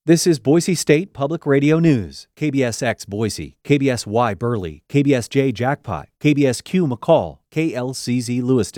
This is Boise State Public Radio News. KBSX Boise, KBSY Burley, KBSJ Jackpot, KBSQ McCall, KLCZ Lewiston.